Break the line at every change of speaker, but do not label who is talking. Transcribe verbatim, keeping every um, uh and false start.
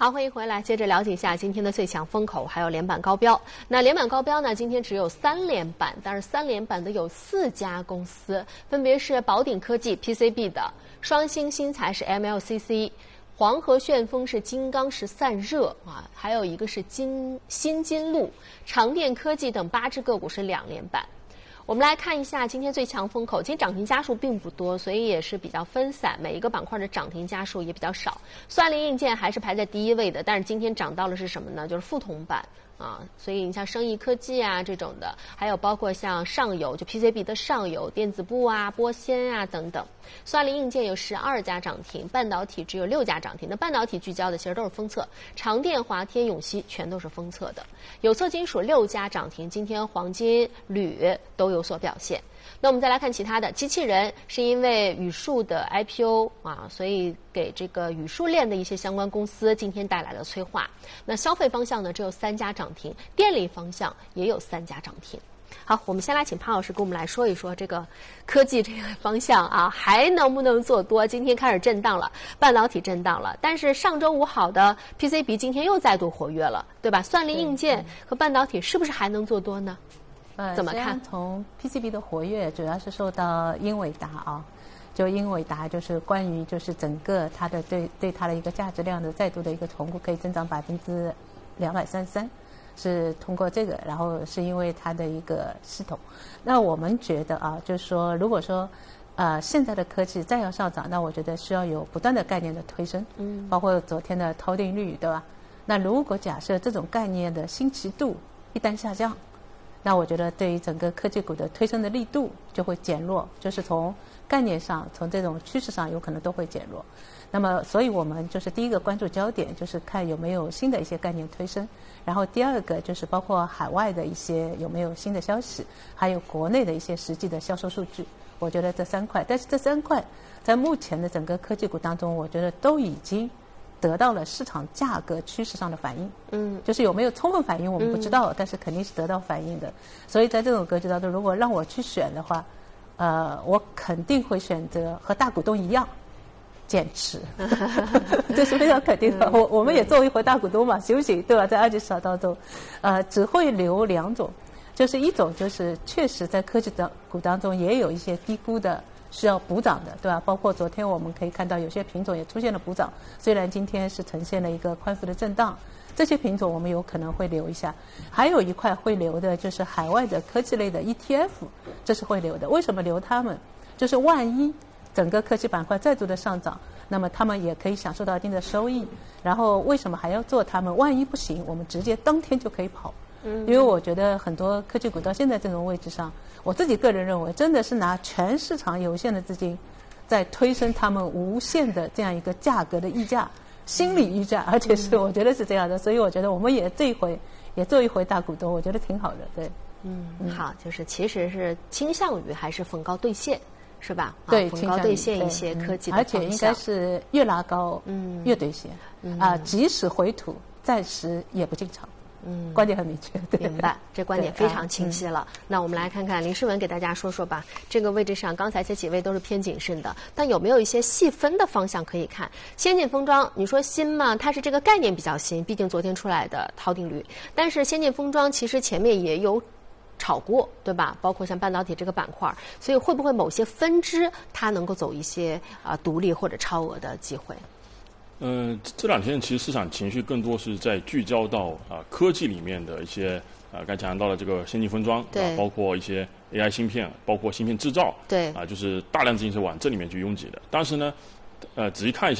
好，欢迎回来，接着了解一下今天的最强风口，还有连板高标。那连板高标呢，今天只有三连板，但是三连板的有四家公司，分别是宝鼎科技 P C B 的，双星新材是 M L C C， 黄河旋风是金刚石散热啊，还有一个是金新金路、长电科技等八只个股是两连板。我们来看一下今天最强风口，其实涨停家数并不多，所以也是比较分散，每一个板块的涨停家数也比较少。算力硬件还是排在第一位的，但是今天涨到了是什么呢？就是富铜板啊，所以你像生意科技啊这种的，还有包括像上游就 P C B 的上游电子部啊、玻纤啊等等。算力硬件有十二家涨停，半导体只有六家涨停。那半导体聚焦的其实都是封测，长电、华天、永熙全都是封测的。有色金属六家涨停，今天黄金、铝都有所表现。那我们再来看其他的，机器人是因为宇树的 I P O 啊，所以给这个宇树链的一些相关公司今天带来了催化。那消费方向呢，只有三家涨停，电力方向也有三家涨停。好，我们先来请潘老师跟我们来说一说这个科技这个方向啊，还能不能做多？今天开始震荡了，半导体震荡了，但是上周五好的 P C B 今天又再度活跃了，对吧？算力硬件和半导体是不是还能做多呢？
呃，
怎么看？
从 P C B 的活跃，主要是受到英伟达啊，就英伟达就是关于就是整个它的对对它的一个价值量的再度的一个重估，可以增长百分之两百三十三。是通过这个，然后是因为它的一个系统。那我们觉得啊，就是说，如果说呃现在的科技再要上涨，那我觉得需要有不断的概念的推升，嗯，包括昨天的涛定律，对吧？那如果假设这种概念的新奇度一旦下降，那我觉得对于整个科技股的推升的力度就会减弱，就是从概念上，从这种趋势上有可能都会减弱。那么，所以我们就是第一个关注焦点就是看有没有新的一些概念推升，然后第二个就是包括海外的一些有没有新的消息，还有国内的一些实际的销售数据。我觉得这三块，但是这三块在目前的整个科技股当中，我觉得都已经得到了市场价格趋势上的反应。嗯，就是有没有充分反应我们不知道，嗯、但是肯定是得到反应的。所以在这种格局当中，如果让我去选的话，呃，我肯定会选择和大股东一样。减持，这是非常肯定的。我我们也作为一回大股东嘛，行不行？对吧？在二级市场当中，呃，只会留两种，就是一种就是确实在科技的股当中也有一些低估的需要补涨的，对吧？包括昨天我们可以看到有些品种也出现了补涨，虽然今天是呈现了一个宽幅的震荡，这些品种我们有可能会留一下。还有一块会留的就是海外的科技类的 E T F， 这是会留的。为什么留它们？就是万一整个科技板块再度的上涨，那么他们也可以享受到一定的收益。然后为什么还要做他们？万一不行，我们直接当天就可以跑。嗯，因为我觉得很多科技股到现在这种位置上，我自己个人认为，真的是拿全市场有限的资金，在推升他们无限的这样一个价格的溢价，心理溢价，而且是我觉得是这样的。所以我觉得我们也这一回也做一回大股东，我觉得挺好的。对，
嗯，嗯好，就是其实是倾向于还是逢高兑现。是吧？
对，
逢高兑现一些科技的
而且应该是越拉高，嗯，越兑现。嗯啊，即使回吐，暂时也不进场。嗯，观点很明确。对，
明白，这观点非常清晰了。啊嗯、那我们来看看林诗文给大家说说吧。这个位置上，刚才这几位都是偏谨慎的，但有没有一些细分的方向可以看？先进封装，你说新嘛？它是这个概念比较新，毕竟昨天出来的涛定律。但是先进封装其实前面也有炒过，对吧？包括像半导体这个板块，所以会不会某些分支它能够走一些啊、呃、独立或者超额的机会？
嗯、呃，这两天其实市场情绪更多是在聚焦到啊、呃、科技里面的一些啊、呃，刚才讲到了这个先进封装，
对、
啊，包括一些 A I 芯片，包括芯片制造，
对，
啊，就是大量资金是往这里面去拥挤的。但是呢，呃，仔细看一下。